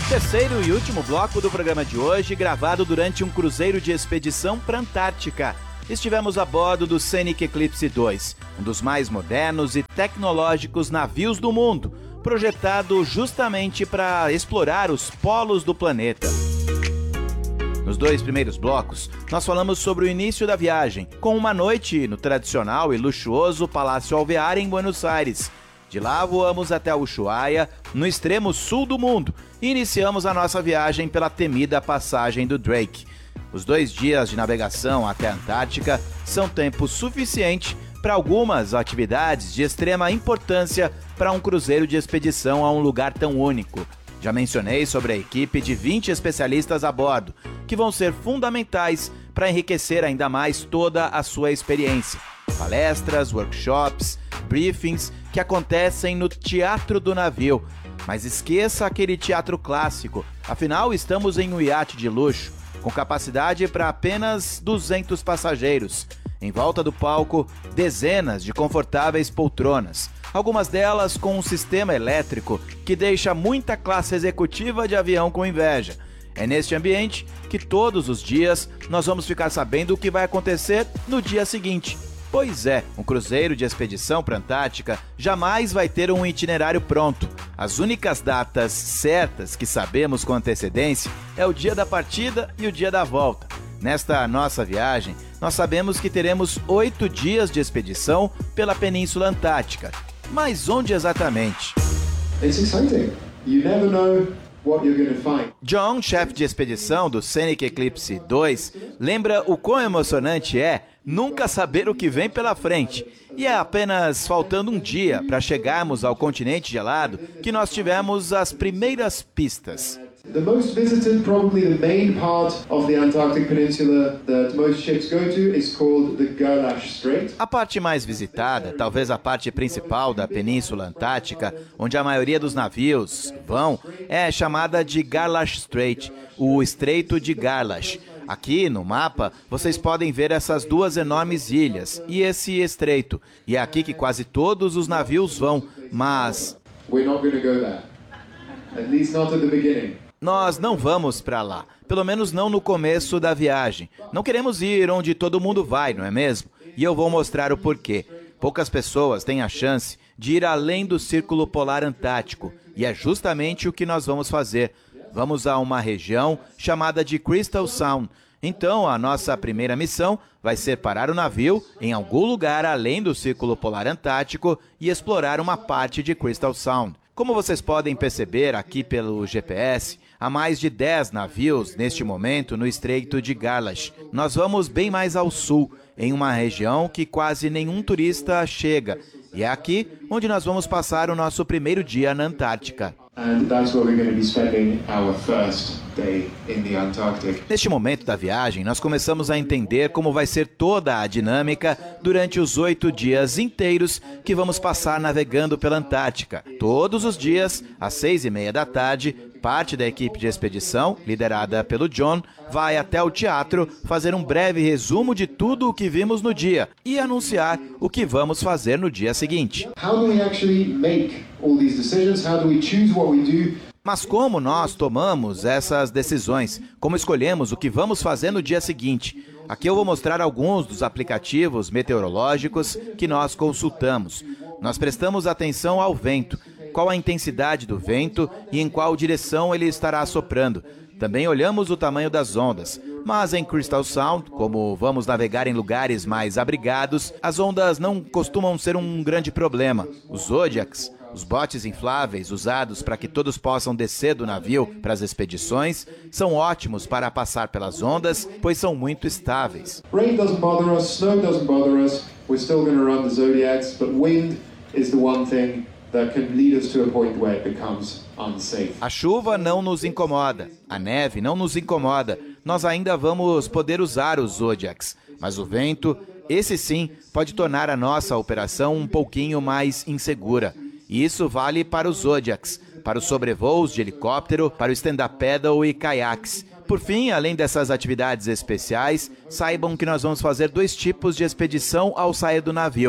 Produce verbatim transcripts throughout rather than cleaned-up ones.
Terceiro e último bloco do programa de hoje, gravado durante um cruzeiro de expedição para a Antártica. Estivemos a bordo do Scenic Eclipse dois, um dos mais modernos e tecnológicos navios do mundo, projetado justamente para explorar os polos do planeta. Nos dois primeiros blocos, nós falamos sobre o início da viagem, com uma noite no tradicional e luxuoso Palácio Alvear em Buenos Aires. De lá voamos até Ushuaia, no extremo sul do mundo, e iniciamos a nossa viagem pela temida passagem do Drake. Os dois dias de navegação até a Antártica são tempo suficiente para algumas atividades de extrema importância para um cruzeiro de expedição a um lugar tão único. Já mencionei sobre a equipe de vinte especialistas a bordo, que vão ser fundamentais para enriquecer ainda mais toda a sua experiência. Palestras, workshops, briefings que acontecem no teatro do navio. Mas esqueça aquele teatro clássico, afinal estamos em um iate de luxo, com capacidade para apenas duzentos passageiros. Em volta do palco, dezenas de confortáveis poltronas, algumas delas com um sistema elétrico que deixa muita classe executiva de avião com inveja. É neste ambiente que todos os dias nós vamos ficar sabendo o que vai acontecer no dia seguinte. Pois é, um cruzeiro de expedição para a Antártica jamais vai ter um itinerário pronto. As únicas datas certas que sabemos com antecedência é o dia da partida e o dia da volta. Nesta nossa viagem, nós sabemos que teremos oito dias de expedição pela Península Antártica. Mas onde exatamente? It's exciting. You never know what you're going to find. John, chefe de expedição do Scenic Eclipse dois, lembra o quão emocionante é nunca saber o que vem pela frente. E é apenas faltando um dia para chegarmos ao continente gelado que nós tivemos as primeiras pistas. The most visited, probably the main part of the Antarctic Peninsula that most ships go to is called the Gerlache Strait. A parte mais visitada, talvez a parte principal da Península Antártica, onde a maioria dos navios vão, é chamada de Gerlache Strait, o Estreito de Gerlache. Aqui no mapa, vocês podem ver essas duas enormes ilhas e esse estreito. E é aqui que quase todos os navios vão, mas We're not going to go there. At least not at the beginning. nós não vamos para lá, pelo menos não no começo da viagem. Não queremos ir onde todo mundo vai, não é mesmo? E eu vou mostrar o porquê. Poucas pessoas têm a chance de ir além do Círculo Polar Antártico, e é justamente o que nós vamos fazer. Vamos a uma região chamada de Crystal Sound. Então, a nossa primeira missão vai ser parar o navio em algum lugar além do Círculo Polar Antártico e explorar uma parte de Crystal Sound. Como vocês podem perceber aqui pelo G P S, há mais de dez navios neste momento no Estreito de Gerlache. Nós vamos bem mais ao sul, em uma região que quase nenhum turista chega. E é aqui onde nós vamos passar o nosso primeiro dia na Antártica. And that's where we're going to be spending our first day in the Antarctic. Neste momento da viagem, nós começamos a entender como vai ser toda a dinâmica durante os oito dias inteiros que vamos passar navegando pela Antártica. Todos os dias, às seis e meia da tarde, parte da equipe de expedição, liderada pelo John, vai até o teatro fazer um breve resumo de tudo o que vimos no dia e anunciar o que vamos fazer no dia seguinte. How do we actually make all these decisions? How do we choose what we do? Mas como nós tomamos essas decisões? Como escolhemos o que vamos fazer no dia seguinte? Aqui eu vou mostrar alguns dos aplicativos meteorológicos que nós consultamos. Nós prestamos atenção ao vento, qual a intensidade do vento e em qual direção ele estará soprando. Também olhamos o tamanho das ondas, mas em Crystal Sound, como vamos navegar em lugares mais abrigados, as ondas não costumam ser um grande problema. Os Zodiacs, os botes infláveis usados para que todos possam descer do navio para as expedições, são ótimos para passar pelas ondas, pois são muito estáveis. Rain doesn't bother us, snow doesn't bother us. We're still going to run the Zodiacs, but wind is the one thing that can lead us to a point where it becomes unsafe. A chuva não nos incomoda, a neve não nos incomoda, nós ainda vamos poder usar os Zodiacs, mas o vento, esse sim, pode tornar a nossa operação um pouquinho mais insegura. E isso vale para os Zodiacs, para os sobrevoos de helicóptero, para o stand-up paddle e caiaques. Por fim, além dessas atividades especiais, saibam que nós vamos fazer dois tipos de expedição ao sair do navio,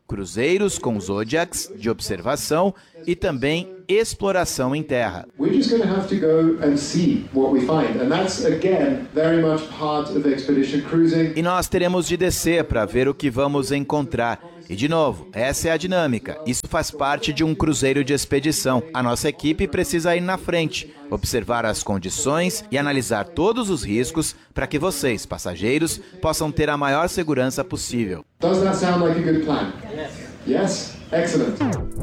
cruzeiros com Zodiacs de observação e também exploração em terra. We're just going to have to go and see what we find, and that's again very much part of expedition cruising. E nós teremos de descer para ver o que vamos encontrar. E de novo, essa é a dinâmica. Isso faz parte de um cruzeiro de expedição. A nossa equipe precisa ir na frente, observar as condições e analisar todos os riscos para que vocês, passageiros, possam ter a maior segurança possível. Does that sound like a good plan? Yes? Excellent.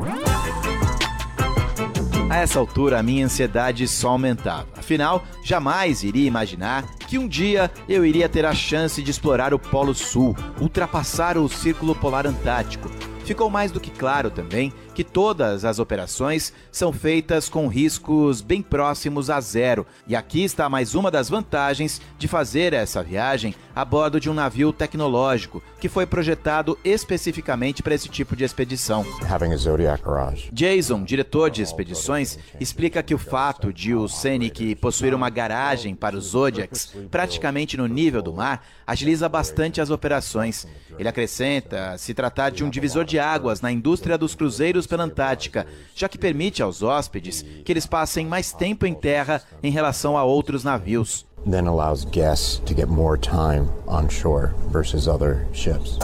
A essa altura, a minha ansiedade só aumentava. Afinal, jamais iria imaginar que um dia eu iria ter a chance de explorar o Polo Sul, ultrapassar o Círculo Polar Antártico. Ficou mais do que claro também que todas as operações são feitas com riscos bem próximos a zero. E aqui está mais uma das vantagens de fazer essa viagem a bordo de um navio tecnológico que foi projetado especificamente para esse tipo de expedição. Jason, diretor de expedições, explica que o fato de o Scenic possuir uma garagem para os Zodiacs praticamente no nível do mar agiliza bastante as operações. Ele acrescenta se tratar de um divisor de águas na indústria dos cruzeiros pela Antártica, já que permite aos hóspedes que eles passem mais tempo em terra em relação a outros navios. Then allows guests to get more time on shore versus other ships.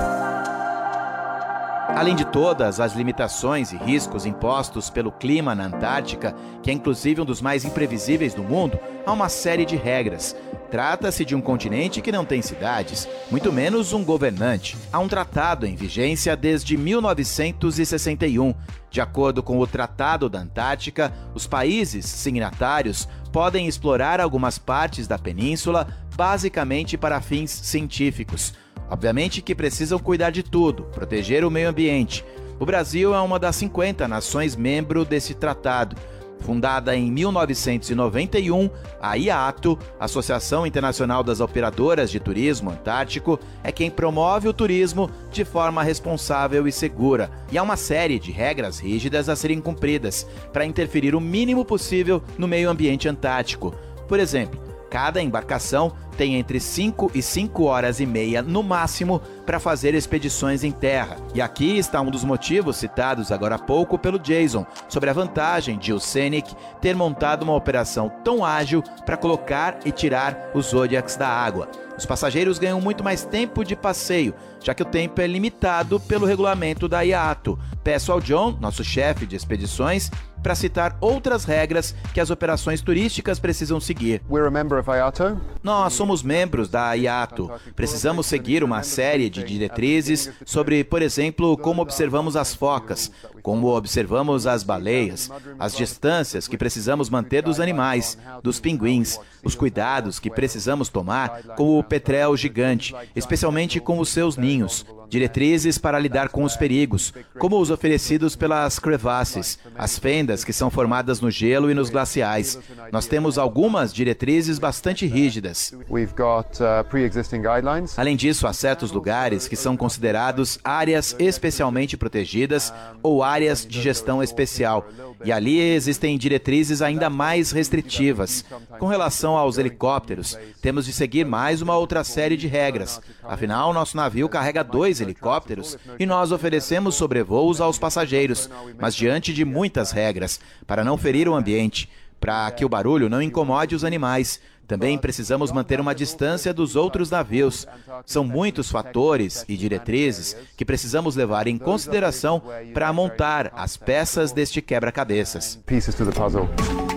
Além de todas as limitações e riscos impostos pelo clima na Antártica, que é inclusive um dos mais imprevisíveis do mundo, há uma série de regras. Trata-se de um continente que não tem cidades, muito menos um governante. Há um tratado em vigência desde mil novecentos e sessenta e um. De acordo com o Tratado da Antártica, os países signatários podem explorar algumas partes da península, basicamente para fins científicos. Obviamente que precisam cuidar de tudo, proteger o meio ambiente. O Brasil é uma das cinquenta nações membro desse tratado. Fundada em mil novecentos e noventa e um, a I A T O, Associação Internacional das Operadoras de Turismo Antártico, é quem promove o turismo de forma responsável e segura. E há uma série de regras rígidas a serem cumpridas para interferir o mínimo possível no meio ambiente antártico. Por exemplo, cada embarcação tem entre cinco e cinco horas e meia no máximo para fazer expedições em terra. E aqui está um dos motivos citados agora há pouco pelo Jason, sobre a vantagem de o Scenic ter montado uma operação tão ágil para colocar e tirar os Zodiacs da água. Os passageiros ganham muito mais tempo de passeio, já que o tempo é limitado pelo regulamento da I A T O. Peço ao John, nosso chefe de expedições, para citar outras regras que as operações turísticas precisam seguir. We're a member of I A T O. Nós somos membros da I A T O. Precisamos seguir uma série de diretrizes sobre, por exemplo, como observamos as focas, como observamos as baleias, as distâncias que precisamos manter dos animais, dos pinguins, os cuidados que precisamos tomar com o petrel gigante, especialmente com os seus ninhos. Diretrizes para lidar com os perigos, como os oferecidos pelas crevasses, as fendas que são formadas no gelo e nos glaciais. Nós temos algumas diretrizes bastante rígidas. We've got, uh, pre-existing guidelines. Além disso, há certos lugares que são considerados áreas especialmente protegidas ou áreas de gestão especial. E ali existem diretrizes ainda mais restritivas. Com relação aos helicópteros, temos de seguir mais uma outra série de regras. Afinal, nosso navio carrega dois helicópteros e nós oferecemos sobrevoos aos passageiros, mas diante de muitas regras, para não ferir o ambiente, para que o barulho não incomode os animais. Também precisamos manter uma distância dos outros navios. São muitos fatores e diretrizes que precisamos levar em consideração para montar as peças deste quebra-cabeças. Pieces to the puzzle.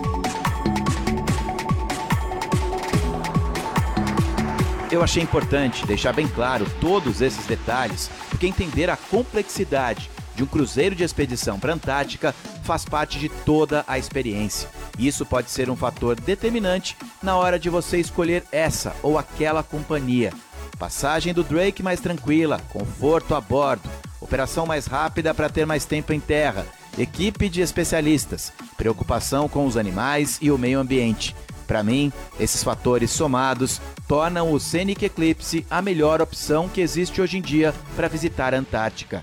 Eu achei importante deixar bem claro todos esses detalhes, porque entender a complexidade de um cruzeiro de expedição para a Antártica faz parte de toda a experiência. Isso pode ser um fator determinante na hora de você escolher essa ou aquela companhia. Passagem do Drake mais tranquila, conforto a bordo, operação mais rápida para ter mais tempo em terra, equipe de especialistas, preocupação com os animais e o meio ambiente. Para mim, esses fatores somados tornam o Scenic Eclipse a melhor opção que existe hoje em dia para visitar a Antártica.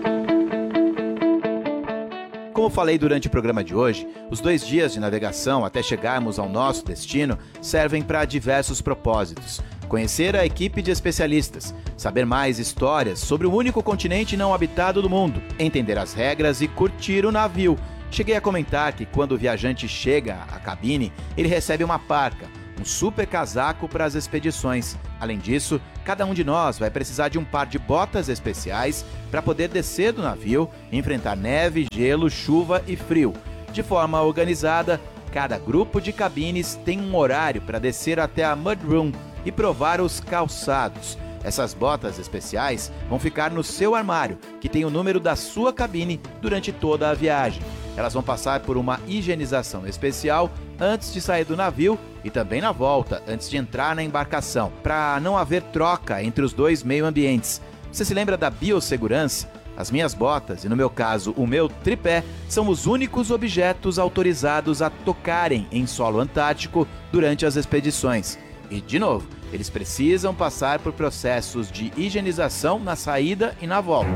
Como falei durante o programa de hoje, os dois dias de navegação até chegarmos ao nosso destino servem para diversos propósitos. conhecer a equipe de especialistas, saber mais histórias sobre o único continente não habitado do mundo, entender as regras e curtir o navio. Cheguei a comentar que quando o viajante chega à cabine, ele recebe uma parca, um super casaco para as expedições. Além disso, cada um de nós vai precisar de um par de botas especiais para poder descer do navio e enfrentar neve, gelo, chuva e frio. De forma organizada, cada grupo de cabines tem um horário para descer até a Mud Room e provar os calçados. Essas botas especiais vão ficar no seu armário, que tem o número da sua cabine durante toda a viagem. Elas vão passar por uma higienização especial antes de sair do navio e também na volta, antes de entrar na embarcação, para não haver troca entre os dois meio-ambientes. Você se lembra da biossegurança? As minhas botas, e no meu caso o meu tripé, são os únicos objetos autorizados a tocarem em solo antártico durante as expedições. E, de novo, eles precisam passar por processos de higienização na saída e na volta.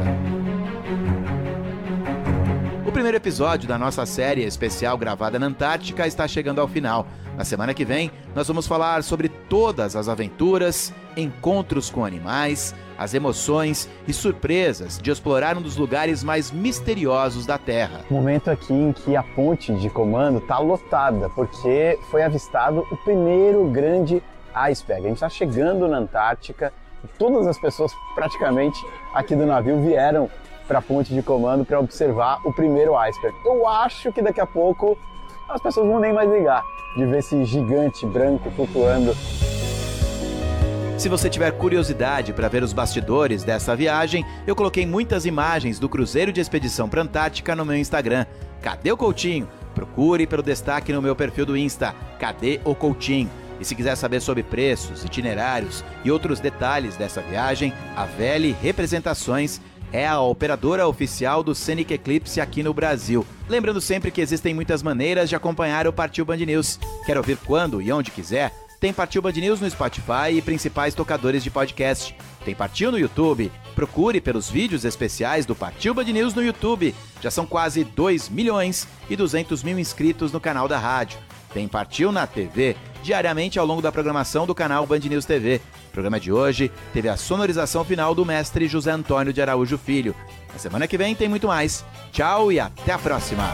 O primeiro episódio da nossa série especial gravada na Antártica está chegando ao final. Na semana que vem, nós vamos falar sobre todas as aventuras, encontros com animais, as emoções e surpresas de explorar um dos lugares mais misteriosos da Terra. Momento aqui em que a ponte de comando está lotada, porque foi avistado o primeiro grande iceberg. A gente está chegando na Antártica e todas as pessoas praticamente aqui do navio vieram para a ponte de comando para observar o primeiro iceberg. Eu acho que daqui a pouco as pessoas não vão nem mais ligar de ver esse gigante branco flutuando. Se você tiver curiosidade para ver os bastidores dessa viagem, eu coloquei muitas imagens do cruzeiro de expedição para a Antártica no meu Instagram. Cadê o Coutinho? Procure pelo destaque no meu perfil do Insta, Cadê o Coutinho? E se quiser saber sobre preços, itinerários e outros detalhes dessa viagem, a Vele Representações é a operadora oficial do Scenic Eclipse aqui no Brasil. Lembrando sempre que existem muitas maneiras de acompanhar o Partiu Band News. Quer ouvir quando e onde quiser? Tem Partiu Band News no Spotify e principais tocadores de podcast. Tem Partiu no YouTube. Procure pelos vídeos especiais do Partiu Band News no YouTube. Já são quase dois milhões e duzentos mil inscritos no canal da rádio. Tem Partiu na T V, diariamente ao longo da programação do canal Band News T V. O programa de hoje teve a sonorização final do mestre José Antônio de Araújo Filho. Na semana que vem tem muito mais. Tchau e até a próxima!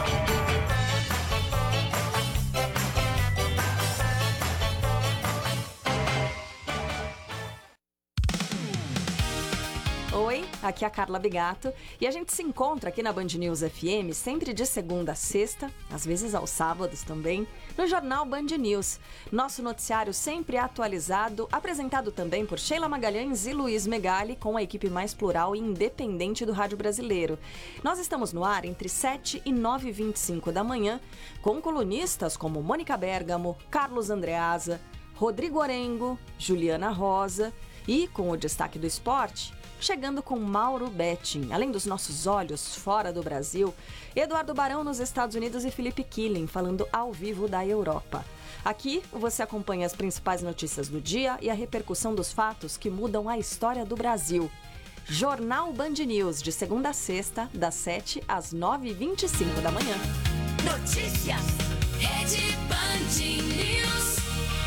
Oi, aqui é a Carla Bigato e a gente se encontra aqui na Band News F M sempre de segunda a sexta, às vezes aos sábados também, no Jornal Band News. Nosso noticiário sempre atualizado, apresentado também por Sheila Magalhães e Luiz Megali, com a equipe mais plural e independente do rádio brasileiro. Nós estamos no ar entre sete e nove e vinte e cinco da manhã, com colunistas como Mônica Bergamo, Carlos Andreasa, Rodrigo Orengo, Juliana Rosa e, com o destaque do esporte, chegando com Mauro Betting, além dos nossos olhos fora do Brasil, Eduardo Barão nos Estados Unidos e Felipe Killing falando ao vivo da Europa. Aqui você acompanha as principais notícias do dia e a repercussão dos fatos que mudam a história do Brasil. Jornal Band News, de segunda a sexta, das sete às nove e vinte e cinco da manhã. Notícias, Rede Band News.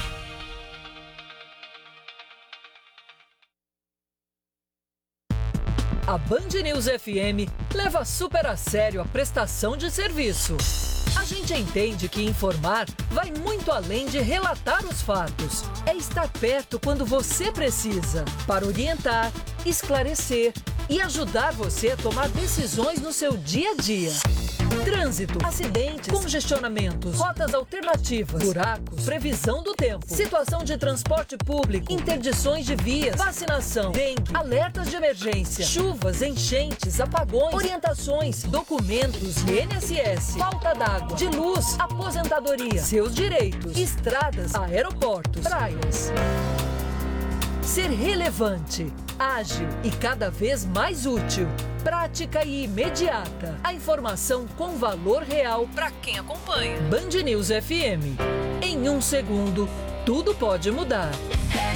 A Band News F M leva super a sério a prestação de serviço. A gente entende que informar vai muito além de relatar os fatos. É estar perto quando você precisa, para orientar, esclarecer e ajudar você a tomar decisões no seu dia a dia. Trânsito, acidentes, congestionamentos, rotas alternativas, buracos, previsão do tempo, situação de transporte público, interdições de vias, vacinação, dengue, alertas de emergência, chuvas, enchentes, apagões, orientações, documentos, I N S S, falta d'água, de luz, aposentadoria, seus direitos, estradas, aeroportos, praias. Ser relevante, ágil e cada vez mais útil. Prática e imediata. A informação com valor real para quem acompanha. Band News F M. Em um segundo, tudo pode mudar.